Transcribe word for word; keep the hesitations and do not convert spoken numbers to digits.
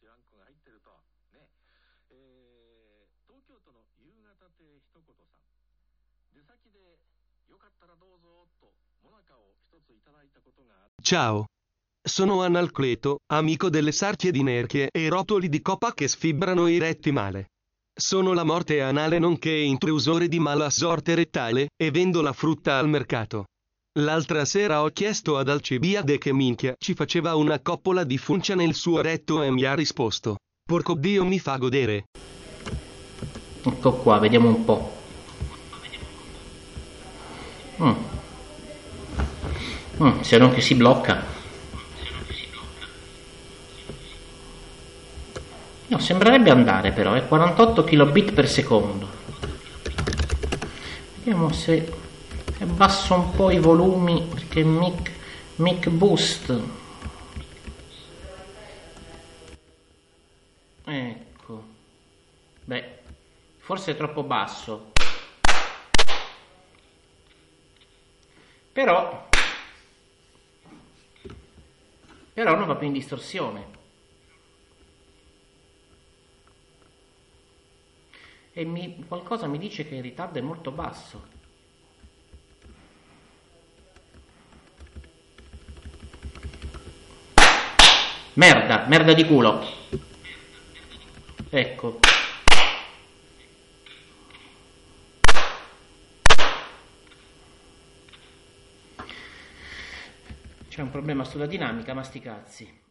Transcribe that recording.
いうあんこが入ってるとね、えー、東京都の夕方亭一言さん、出先でよかったらどうぞとモナカを一ついただいたことがある。 Ciao, sono Analcleto, amico delle sartie di Nerchie e rotoli di copa che sfibrano i retti male. Sono la morte anale nonché intrusore di mala sorte rettale, e vendo la frutta al mercato. L'altra sera ho chiesto ad Alcibiade che minchia ci faceva una coppola di funcia nel suo retto e mi ha risposto: porco Dio mi fa godere. Ecco qua, vediamo un po'. Mm. Mm, se non che si blocca. No, sembrerebbe andare però, è quarantotto kilobit per secondo. Vediamo se abbasso un po' i volumi, perché mic, mic boost. Ecco. Beh, forse è troppo basso. Però Però non va più in distorsione. E mi, qualcosa mi dice che il ritardo è molto basso. Merda, merda di culo. Ecco. C'è un problema sulla dinamica, ma sti cazzi.